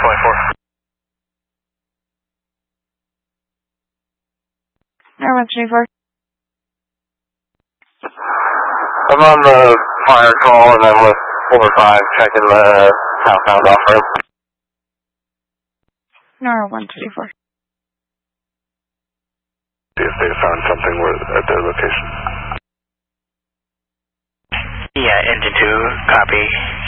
Nora 124. I'm on the fire call and I'm with 4-5 checking the southbound off-road. Nora 124. See if they found something at their location. Yeah, engine 2, copy.